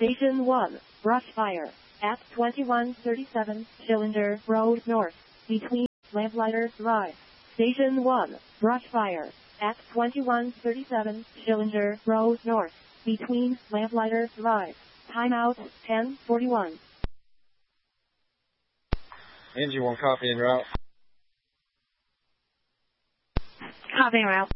Station 1, brush fire, at 2137 Cylinder Road North, between Lamplighter Drive. Station 1, brush fire, at 2137 Cylinder Road North, between Lamplighter Drive. Timeout 10:41. Angie, 1 copy en route. Copy en route.